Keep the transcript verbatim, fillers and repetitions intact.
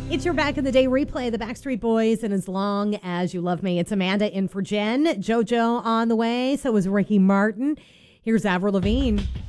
It's your Back in the Day replay, the Backstreet Boys, and As Long As You Love Me. It's Amanda in for Jen. JoJo on the way, so is Ricky Martin. Here's Avril Lavigne.